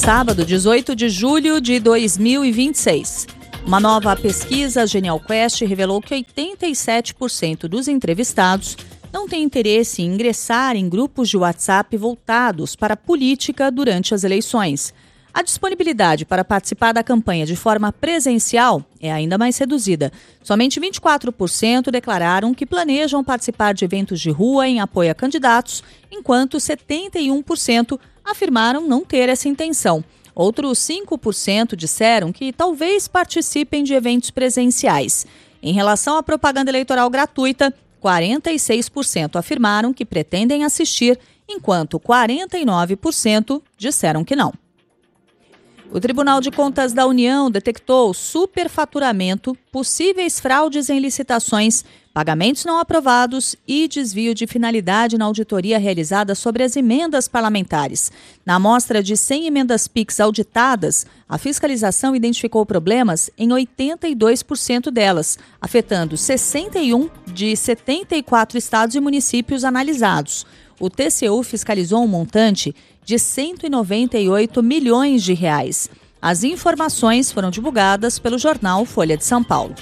sábado, 18 de julho de 2026. Uma nova pesquisa Genial Quest revelou que 87% dos entrevistados não têm interesse em ingressar em grupos de WhatsApp voltados para a política durante as eleições. A disponibilidade para participar da campanha de forma presencial é ainda mais reduzida. Somente 24% declararam que planejam participar de eventos de rua em apoio a candidatos, enquanto 71% afirmaram não ter essa intenção. Outros 5% disseram que talvez participem de eventos presenciais. Em relação à propaganda eleitoral gratuita, 46% afirmaram que pretendem assistir, enquanto 49% disseram que não. O Tribunal de Contas da União detectou superfaturamento, possíveis fraudes em licitações, pagamentos não aprovados e desvio de finalidade na auditoria realizada sobre as emendas parlamentares. Na amostra de 100 emendas PIX auditadas, a fiscalização identificou problemas em 82% delas, afetando 61 de 74 estados e municípios analisados. O TCU fiscalizou um montante de 198 milhões de reais. As informações foram divulgadas pelo jornal Folha de São Paulo.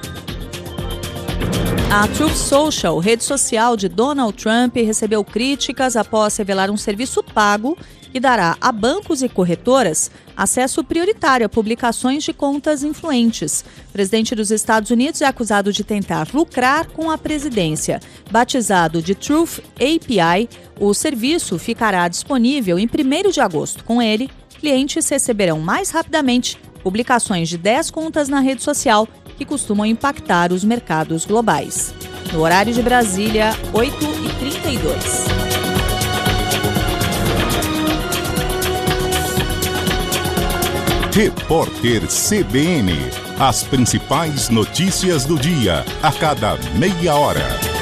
A Truth Social, rede social de Donald Trump, recebeu críticas após revelar um serviço pago que dará a bancos e corretoras acesso prioritário a publicações de contas influentes. O presidente dos Estados Unidos é acusado de tentar lucrar com a presidência. Batizado de Truth API, o serviço ficará disponível em 1º de agosto. Com ele, clientes receberão mais rapidamente publicações de 10 contas na rede social que costumam impactar os mercados globais. No horário de Brasília, 8h32. Repórter CBN. As principais notícias do dia, a cada meia hora.